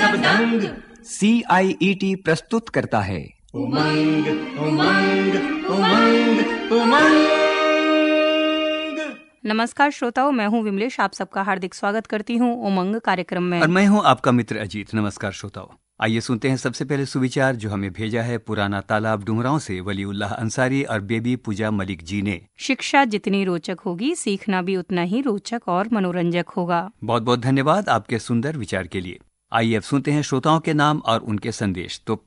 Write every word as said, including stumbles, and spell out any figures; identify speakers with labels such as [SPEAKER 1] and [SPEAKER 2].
[SPEAKER 1] सब दंग।
[SPEAKER 2] सी आई E T प्रस्तुत करता है
[SPEAKER 1] उमंग उमंग उमंग उमंग।
[SPEAKER 3] नमस्कार श्रोताओं, मैं हूं विमलेश। आप सबका हार्दिक स्वागत करती हूं उमंग कार्यक्रम में।
[SPEAKER 2] और मैं हूं आपका मित्र अजीत। नमस्कार श्रोताओं, आइए सुनते हैं सबसे पहले सुविचार जो हमें भेजा है पुराना तालाब डुमरांव से वलीउल्लाह अंसारी और बेबी पूजा मलिक जी ने।
[SPEAKER 3] शिक्षा जितनी रोचक होगी, सीखना भी उतना ही रोचक और मनोरंजक होगा।
[SPEAKER 2] बहुत बहुत धन्यवाद आपके सुंदर विचार के लिए। आइए अब सुनते हैं श्रोताओं के नाम और उनके संदेश। तो